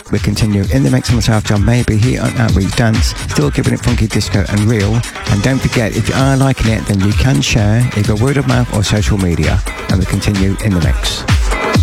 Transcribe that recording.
We continue in the mix with myself, John Maybe, here on Outreach Dance, still keeping it funky, disco and real. And don't forget, if you are liking it, then you can share either word of mouth or social media. And we continue in the mix.